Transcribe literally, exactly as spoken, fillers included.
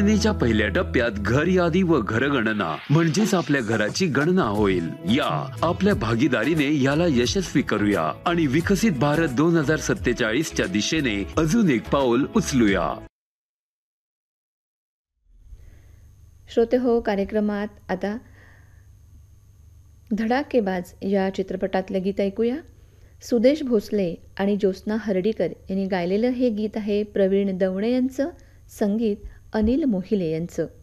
योजनेच्या पहिल्या टप्प्यात घर यादी व घरगणना म्हणजेच आपल्या घराची गणना होईल. या आपल्या भागीदारीने याला यशस्वी करूया आणि विकसित भारत दोन हजार सत्तेचाळीस च्या दिशेने अजून एक पाऊल उचलूया. श्रोते हो, कार्यक्रमात आता धडाकेबाज या चित्रपटातले गीत ऐकूया. सुदेश भोसले आणि ज्योत्स्ना हर्डीकर यांनी गायलेलं हे गीत आहे प्रवीण दवणे यांचं, संगीत अनिल मोहिले यांचं.